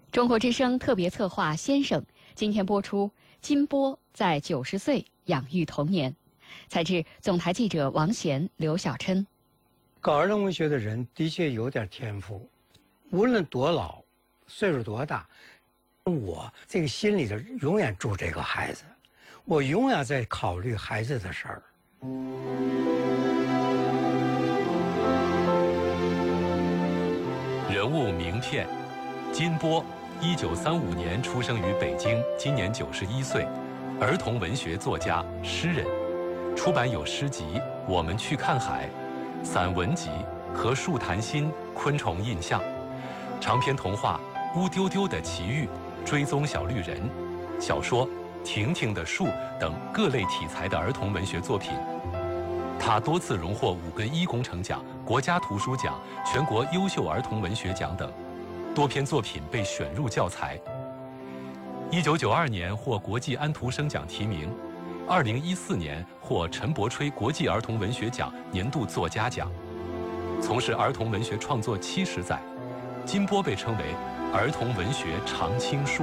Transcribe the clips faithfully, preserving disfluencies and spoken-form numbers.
中国之声特别策划《先生》今天播出，金波在九十岁养育童年。采自总台记者王贤、刘小琛。 搞儿童文学的人的确有点天赋，无论多老，岁数多大，我这个心里头永远住这个孩子，我永远在考虑孩子的事儿。 人物名片：金波，一九三五年出生于北京，今年九十一岁，儿童文学作家、诗人，出版有诗集《我们去看海》、散文集《和树谈心》、《昆虫印象》，长篇童话《乌丢丢的奇遇》、《追踪小绿人》，小说《婷婷的树》等各类题材的儿童文学作品。他多次荣获五根一工程奖、国家图书奖、全国优秀儿童文学奖等，多篇作品被选入教材。一九九二年获国际安徒生奖提名，二零一四年获陈伯吹国际儿童文学奖年度作家奖。从事儿童文学创作七十载，金波被称为儿童文学常青树。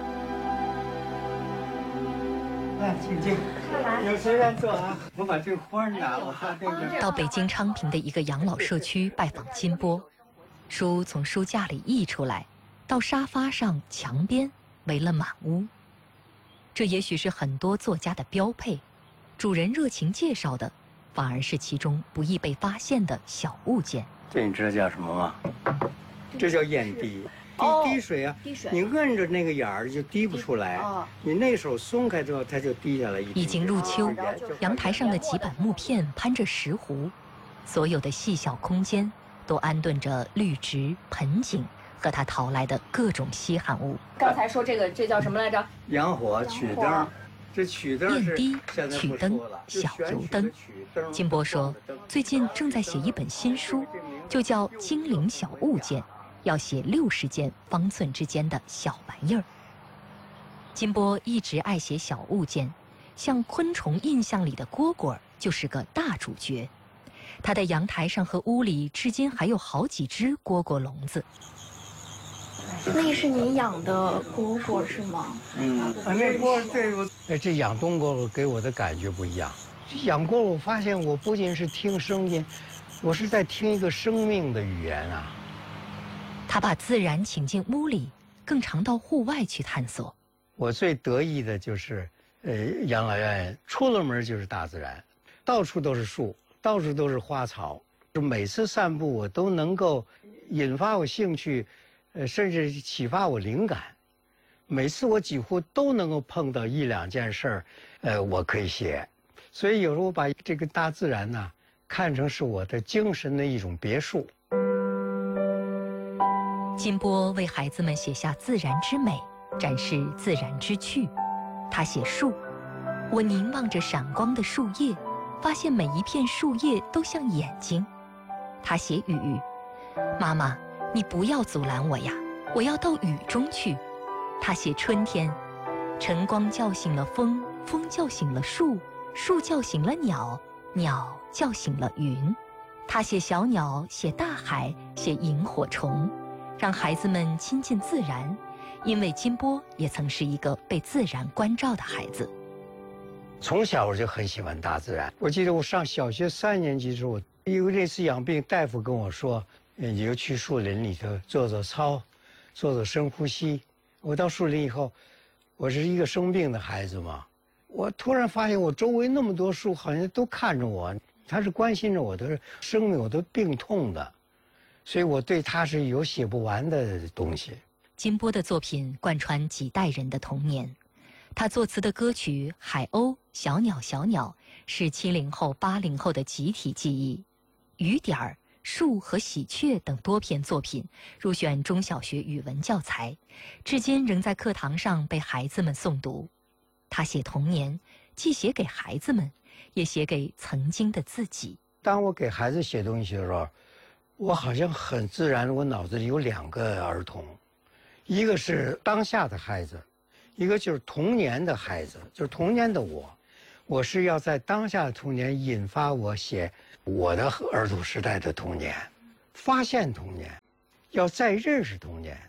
来，请进。有随便坐啊！我把这个花拿了，我看这个。 到北京昌平的一个养老社区拜访金波，书从书架里溢出来，到沙发上、墙边围了满屋。这也许是很多作家的标配，主人热情介绍的，反而是其中不易被发现的小物件。 这你知道叫什么吗？这叫咽滴。滴滴水啊， 滴水， 你摁着那个眼儿就滴不出来。哦，你那手松开之后，它就滴下来一滴。 已经入秋，阳台上的几板木片攀着石斛，所有的细小空间都安顿着绿植、盆景和他淘来的各种稀罕物。 刚才说这个，这叫什么来着？ 洋火、曲灯。这曲灯是燕滴、曲灯、小油灯。金波说，最近正在写一本新书，就叫《精灵小物件》。要写六十件方寸之间的小玩意儿。金波一直爱写小物件，像《昆虫印象》里的蝈蝈就是个大主角。他的阳台上和屋里至今还有好几只蝈蝈笼子。 那是你养的蝈蝈是吗？ 嗯，那蝈这我哎，这养冬蝈蝈给我的感觉不一样。养蝈蝈，我发现我不仅是听声音，我是在听一个生命的语言啊。 他把自然请进屋里，更常到户外去探索。 我最得意的就是，呃，养老院出了门就是大自然，到处都是树，到处都是花草。每次散步我都能够引发我兴趣，呃，甚至启发我灵感。每次我几乎都能够碰到一两件事儿，呃，我可以写。所以有时候我把这个大自然呢，看成是我的精神的一种别墅。 金波为孩子们写下自然之美，展示自然之趣。他写树，我凝望着闪光的树叶，发现每一片树叶都像眼睛。他写雨，妈妈，你不要阻拦我呀，我要到雨中去。他写春天，晨光叫醒了风，风叫醒了树，树叫醒了鸟，鸟叫醒了云。他写小鸟，写大海，写萤火虫，让孩子们亲近自然，因为金波也曾是一个被自然关照的孩子。 从小我就很喜欢大自然。我记得我上小学三年级的时候，因为那次养病，大夫跟我说，你就去树林里头做做操，做做深呼吸。我到树林以后，我是一个生病的孩子嘛，我突然发现我周围那么多树，好像都看着我，他是关心着我的生命，我的病痛的。所以我对他是有写不完的东西。 金波的作品贯穿几代人的童年，他作词的歌曲《海鸥》《小鸟小鸟》是七零后、八零后的集体记忆。雨点儿、树和喜鹊等多篇作品入选中小学语文教材，至今仍在课堂上被孩子们诵读。他写童年，既写给孩子们，也写给曾经的自己。 当我给孩子写东西的时候，我好像很自然，我脑子里有两个儿童，一个是当下的孩子，一个就是童年的孩子，就是童年的我。我是要在当下的童年引发我写我的儿童时代的童年，发现童年，要再认识童年，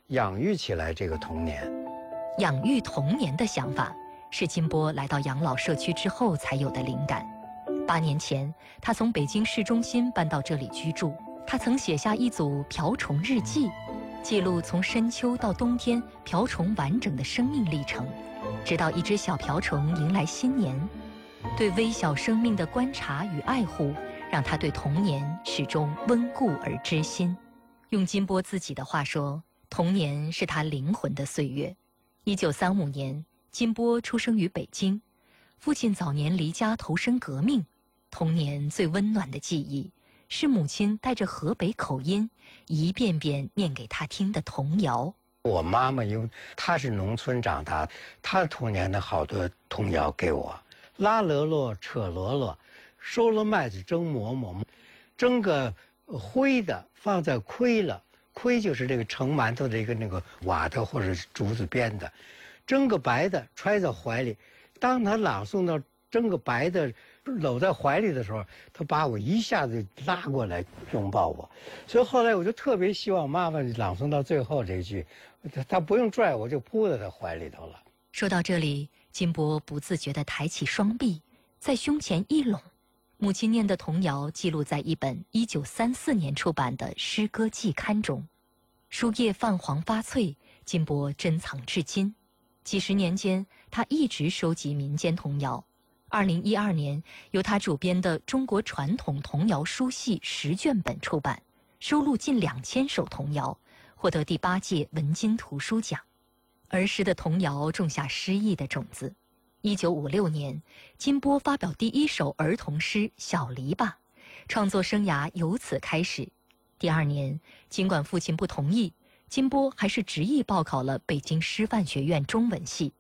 养育起来这个童年。 养育童年的想法是金波来到养老社区之后才有的灵感。八年前，他从北京市中心搬到这里居住。他曾写下一组瓢虫日记，记录从深秋到冬天瓢虫完整的生命历程，直到一只小瓢虫迎来新年。对微小生命的观察与爱护，让他对童年始终温故而知新。用金波自己的话说，童年是他灵魂的岁月。一九三五年，金波出生于北京，父亲早年离家投身革命。童年最温暖的记忆是母亲带着河北口音一遍遍念给他听的童谣。 我妈妈因为她是农村长大，她童年的好多童谣给我，拉箩箩扯箩箩，收了麦子蒸馍馍，蒸个灰的放在盔了，盔就是这个盛馒头的一个那个瓦的或者是竹子编的，蒸个白的揣在怀里。当他朗诵到蒸个白的搂在怀里的时候，他把我一下子拉过来拥抱我，所以后来我就特别希望妈妈朗诵到最后这句，他不用拽我就扑在他怀里头了。 说到这里，金波不自觉地抬起双臂，在胸前一拢。母亲念的童谣记录在一本一九三四年出版的诗歌季刊中，书页泛黄发脆，金波珍藏至今。几十年间，他一直收集民间童谣。二零一二年，由他主编的《中国传统童谣书系》十卷本出版，收录近两千首童谣，获得第八届文津图书奖。儿时的童谣种下诗意的种子。一九五六年，金波发表第一首儿童诗《小篱笆》，创作生涯由此开始。第二年，尽管父亲不同意，金波还是执意报考了北京师范学院中文系。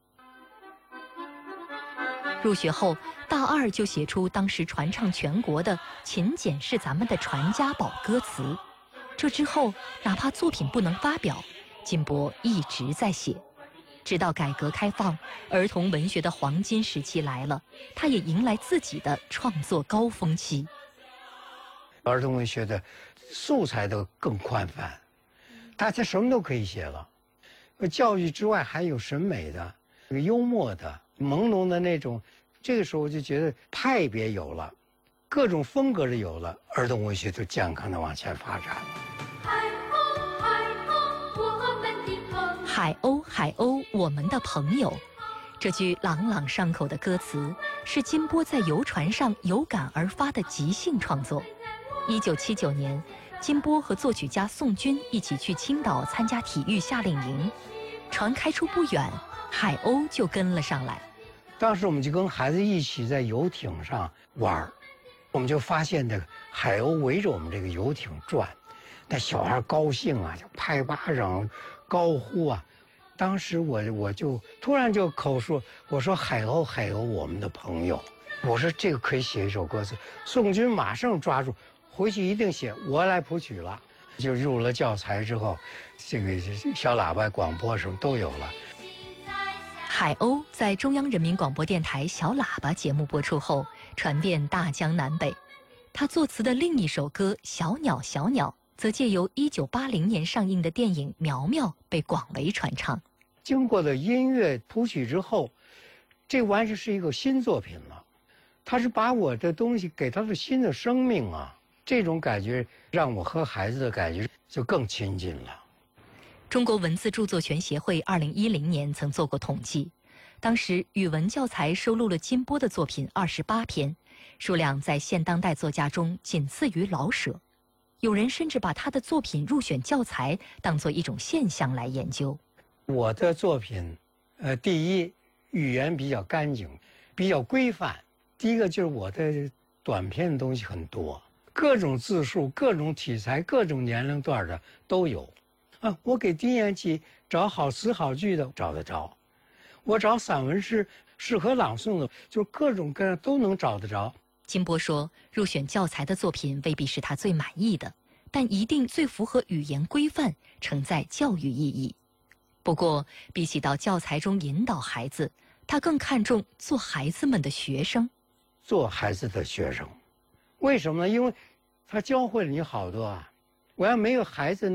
入学后，大二就写出当时传唱全国的《勤俭是咱们的传家宝》歌词。这之后，哪怕作品不能发表，金波一直在写。直到改革开放，儿童文学的黄金时期来了，他也迎来自己的创作高峰期。 儿童文学的素材都更宽泛，大家什么都可以写了。教育之外还有审美的、幽默的、朦胧的那种。这个时候我就觉得派别有了，各种风格的有了，儿童文学就健康的往前发展。 海鸥，海鸥，我们的朋友。这句朗朗上口的歌词是金波在游船上有感而发的即兴创作。一九七九年，金波和作曲家宋军一起去青岛参加体育夏令营，船开出不远，海鸥就跟了上来。 当时我们就跟孩子一起在游艇上玩，我们就发现这个海鸥围着我们这个游艇转，那小孩高兴啊，就拍巴掌、高呼啊。当时我我就突然就口述，我说海鸥海鸥我们的朋友，我说这个可以写一首歌词。宋军马上抓住，回去一定写，我来谱曲了。就入了教材之后，这个小喇叭广播什么都有了。 海鸥在中央人民广播电台小喇叭节目播出后，传遍大江南北。他作词的另一首歌《小鸟小鸟》则借由一九八零年上映的电影《苗苗》被广为传唱。 经过了音乐谱曲之后，这完全是一个新作品了。他是把我的东西给他的新的生命啊，这种感觉让我和孩子的感觉就更亲近了。 中国文字著作权协会二零一零年曾做过统计，当时语文教材收录了金波的作品二十八篇，数量在现当代作家中仅次于老舍。有人甚至把他的作品入选教材，当作一种现象来研究。 我的作品，呃，第一，语言比较干净，比较规范。第一个就是我的短篇的东西很多，各种字数、各种题材、各种年龄段的都有。啊，我给低年级找好词好句的找得着，我找散文诗适合朗诵的，就各种各样都能找得着。 金波说，入选教材的作品未必是他最满意的，但一定最符合语言规范，承载教育意义。不过，比起到教材中引导孩子，他更看重做孩子们的学生。 做孩子的学生，为什么呢？因为他教会了你好多啊。我要没有孩子